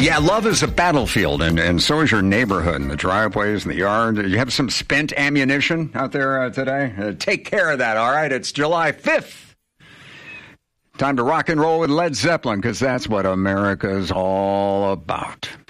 Yeah, love is a battlefield, and so is your neighborhood and the driveways and the yard. You have some spent ammunition out there today? Take care of that, all right? It's July 5th. Time to rock and roll with Led Zeppelin, because that's what America's all about.